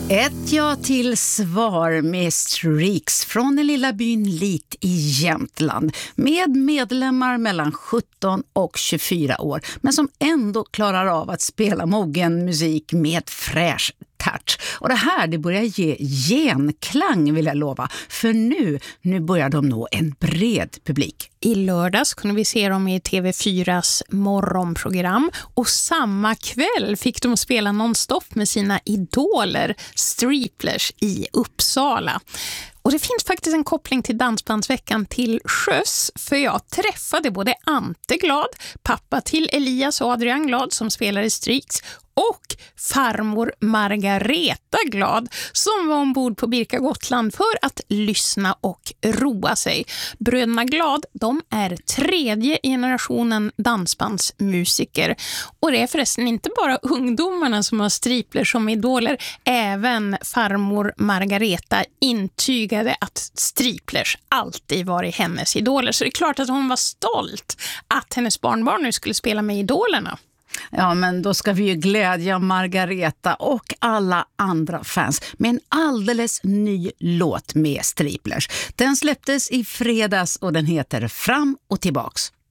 Ett ja till svar med Streaks från den lilla byn Lit i Jämtland med medlemmar mellan 17 och 24 år men som ändå klarar av att spela mogen musik med fräsch touch. Och det här det börjar ge genklang vill jag lova, för nu börjar de nå en bred publik. I lördags kunde vi se dem i TV4s morgonprogram och samma kväll fick de spela nonstop med sina idoler Striplers i Uppsala. Och det finns faktiskt en koppling till Dansbandsveckan till sjöss, för jag träffade både Ante Glad, pappa till Elias och Adrian Glad som spelar i Streaks, och farmor Margareta Glad som var ombord på Birka Gotland för att lyssna och roa sig. Bröderna Glad, de är tredje generationen dansbandsmusiker. Och det är förresten inte bara ungdomarna som har Striplers som idoler. Även farmor Margareta intygade att Striplers alltid varit hennes idoler. Så det är klart att hon var stolt att hennes barnbarn nu skulle spela med idolerna. Ja, men då ska vi ju glädja Margareta och alla andra fans med en alldeles ny låt med Striplers. Den släpptes i fredags och den heter Fram och tillbaks.